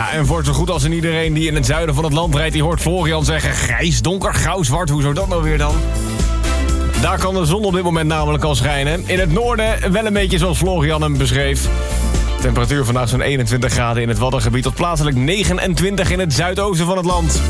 Ja, en voor zo goed als in iedereen die in het zuiden van het land rijdt... die hoort Florian zeggen grijs, donker, grauw, zwart. Hoezo dat nou weer dan? Daar kan de zon op dit moment namelijk al schijnen. In het noorden wel een beetje zoals Florian hem beschreef. Temperatuur vandaag zo'n 21 graden in het Waddengebied... tot plaatselijk 29 in het zuidoosten van het land.